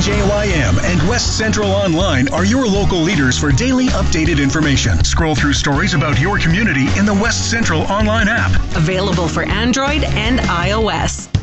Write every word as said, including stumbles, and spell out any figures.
J Y M and West Central Online are your local leaders for daily updated information. Scroll through stories about your community in the West Central Online app. Available for Android and iOS.